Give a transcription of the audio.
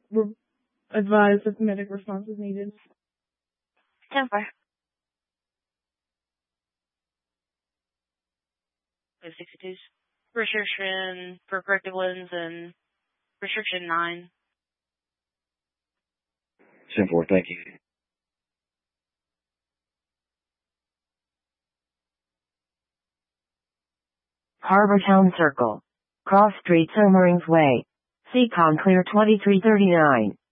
advise if medic response is needed. 10-4. 62s. Restriction for corrective lens and restriction 9. 10-4, thank you. Harbor Town Circle. Cross Street Somerings Way. Seacon clear 2339.